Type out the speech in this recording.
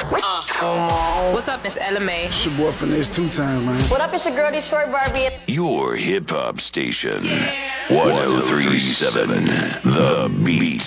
What's up, Miss LMA? It's your boy Finesse 2 times, man. What up, it's your girl Detroit Barbie. Your hip hop station. 1037 The Beat.